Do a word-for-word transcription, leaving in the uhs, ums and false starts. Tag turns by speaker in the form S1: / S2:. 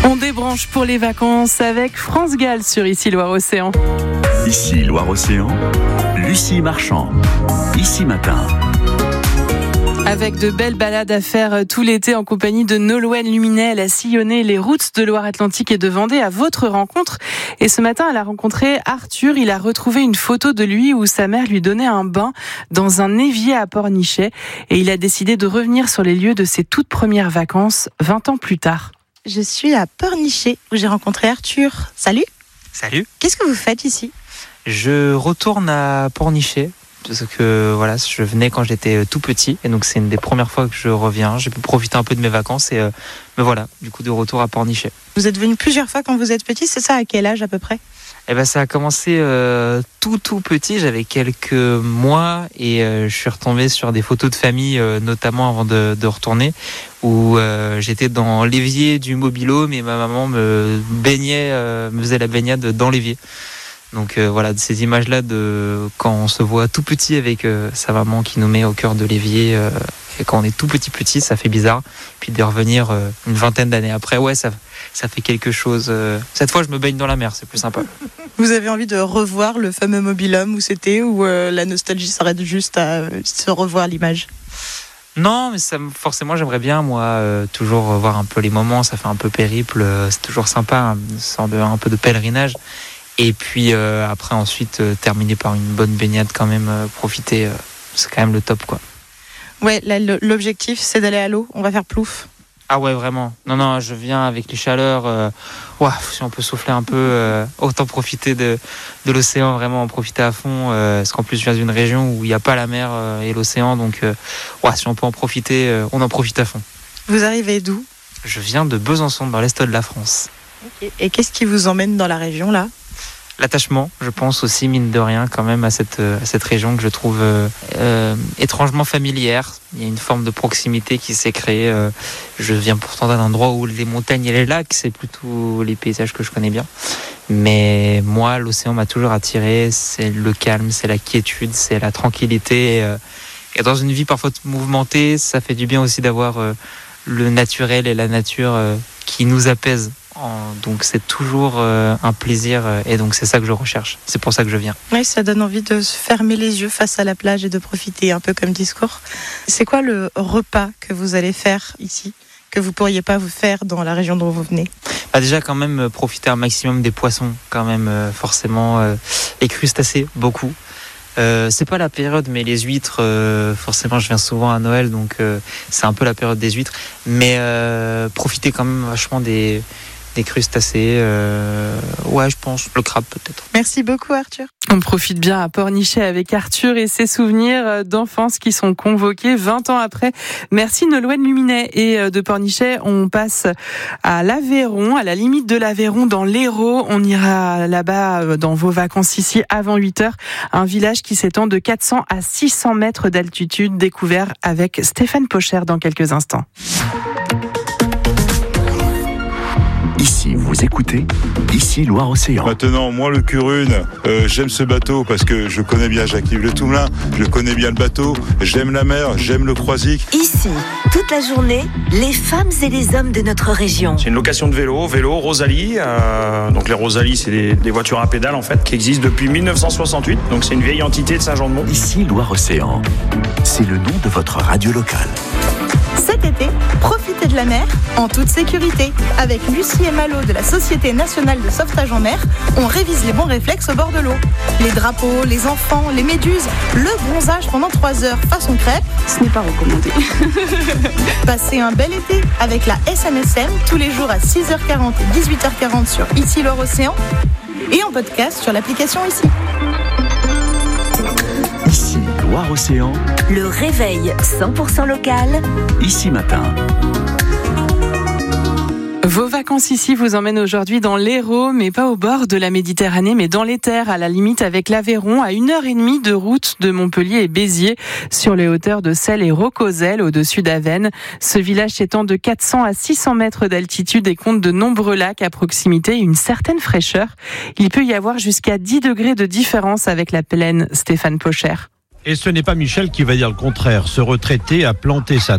S1: On débranche pour les vacances avec France Gall sur Ici Loire-Océan.
S2: Ici Loire-Océan, Lucie Marchand. Ici Matin.
S1: Avec de belles balades à faire tout l'été en compagnie de Nolwenn Luminet, elle a sillonné les routes de Loire-Atlantique et de Vendée à votre rencontre. Et ce matin, elle a rencontré Arthur. Il a retrouvé une photo de lui où sa mère lui donnait un bain dans un évier à Pornichet. Et il a décidé de revenir sur les lieux de ses toutes premières vacances, vingt ans plus tard.
S3: Je suis à Pornichet où j'ai rencontré Arthur. Salut.
S4: Salut.
S3: Qu'est-ce que vous faites ici ?
S4: Je retourne à Pornichet parce que voilà, je venais quand j'étais tout petit et donc c'est une des premières fois que je reviens. J'ai pu profiter un peu de mes vacances et euh, me voilà, du coup de retour à Pornichet.
S3: Vous êtes venu plusieurs fois quand vous êtes petit, c'est ça ? À quel âge à peu près ?
S4: Eh ben ça a commencé euh, tout tout petit, j'avais quelques mois et euh, je suis retombé sur des photos de famille, euh, notamment avant de, de retourner, où euh, j'étais dans l'évier du mobil-home et ma maman me baignait, euh, me faisait la baignade dans l'évier. Donc euh, voilà, ces images-là de quand on se voit tout petit avec euh, sa maman qui nous met au cœur de l'évier, euh, et quand on est tout petit petit, ça fait bizarre. Puis de revenir euh, une vingtaine d'années après, ouais, ça, ça fait quelque chose. Euh... Cette fois, je me baigne dans la mer, c'est plus sympa.
S3: Vous avez envie de revoir le fameux mobil-home où c'était, ou euh, la nostalgie s'arrête juste à euh, se revoir l'image ?
S4: Non, mais ça, forcément, j'aimerais bien, moi, euh, toujours voir un peu les moments. Ça fait un peu périple, euh, c'est toujours sympa, une sorte de, un peu de pèlerinage. Et puis euh, après, ensuite, euh, terminer par une bonne baignade quand même, euh, profiter, euh, c'est quand même le top, quoi.
S3: Ouais, là, le, l'objectif, c'est d'aller à l'eau. On va faire plouf.
S4: Ah ouais, vraiment. Non, non, je viens avec les chaleurs. Euh, ouah, si on peut souffler un peu, euh, autant profiter de, de l'océan, vraiment en profiter à fond. Euh, parce qu'en plus, je viens d'une région où il n'y a pas la mer euh, et l'océan. Donc, euh, ouah, si on peut en profiter, euh, on en profite à fond.
S3: Vous arrivez d'où ?
S4: Je viens de Besançon, dans l'est de la France.
S3: Okay. Et qu'est-ce qui vous emmène dans la région, là ?
S4: L'attachement, je pense aussi, mine de rien, quand même, à cette, à cette région que je trouve euh, euh, étrangement familière. Il y a une forme de proximité qui s'est créée. Euh, je viens pourtant d'un endroit où les montagnes et les lacs, c'est plutôt les paysages que je connais bien. Mais moi, l'océan m'a toujours attiré. C'est le calme, c'est la quiétude, c'est la tranquillité. Et, euh, et dans une vie parfois mouvementée, ça fait du bien aussi d'avoir euh, le naturel et la nature euh, qui nous apaisent. Donc c'est toujours euh, un plaisir euh, et donc c'est ça que je recherche. C'est pour ça que je viens.
S3: Oui, ça donne envie de se fermer les yeux face à la plage et de profiter un peu comme discours. C'est quoi le repas que vous allez faire ici, que vous pourriez pas vous faire dans la région dont vous venez ?
S4: Bah déjà quand même euh, profiter un maximum des poissons quand même euh, forcément euh, les crustacés beaucoup. Euh, c'est pas la période, mais les huîtres, euh, forcément, je viens souvent à Noël, donc euh, c'est un peu la période des huîtres. Mais euh, profiter quand même vachement des des crustacés, euh, ouais, je pense, le crabe peut-être.
S3: Merci beaucoup Arthur.
S1: On profite bien à Pornichet avec Arthur et ses souvenirs d'enfance qui sont convoqués vingt ans après. Merci Nolwenn Luminet. Et de Pornichet, on passe à l'Aveyron, à la limite de l'Aveyron, dans l'Hérault. On ira là-bas dans vos vacances ici avant huit heures. Un village qui s'étend de quatre cents à six cents mètres d'altitude, découvert avec Stéphane Pocher dans quelques instants.
S2: Ici, vous écoutez Ici Loire-Océan.
S5: Maintenant, moi le Curune, euh, j'aime ce bateau parce que je connais bien Jacques-Yves Le Toumelin, je connais bien le bateau, j'aime la mer, j'aime le croisic.
S6: Ici, toute la journée, les femmes et les hommes de notre région.
S7: C'est une location de vélo, vélo Rosalie. Euh, donc les Rosalie, c'est des, des voitures à pédales en fait, qui existent depuis dix-neuf cent soixante-huit. Donc c'est une vieille entité de Saint-Jean-de-Mont.
S2: Ici Loire-Océan, c'est le nom de votre radio locale.
S3: Cet été, profitez de la mer en toute sécurité. Avec Lucie et Malo de la Société nationale de sauvetage en mer, on révise les bons réflexes au bord de l'eau. Les drapeaux, les enfants, les méduses, le bronzage pendant trois heures façon crêpe, ce n'est pas recommandé. Passez un bel été avec la S N S M tous les jours à six heures quarante et dix-huit heures quarante sur Ici Loire-Océan et en podcast sur l'application Ici.
S2: Ici Loire-Océan,
S6: le réveil cent pour cent local.
S2: Ici Matin.
S1: Vos vacances ici vous emmènent aujourd'hui dans l'Hérault, mais pas au bord de la Méditerranée, mais dans les terres, à la limite avec l'Aveyron, à une heure et demie de route de Montpellier et Béziers, sur les hauteurs de Selles et Rocozels, au-dessus d'Avesnes. Ce village s'étend de quatre cents à six cents mètres d'altitude et compte de nombreux lacs à proximité et une certaine fraîcheur. Il peut y avoir jusqu'à dix degrés de différence avec la plaine. Stéphane Pocher.
S8: Et ce n'est pas Michel qui va dire le contraire. Ce retraité a planté sa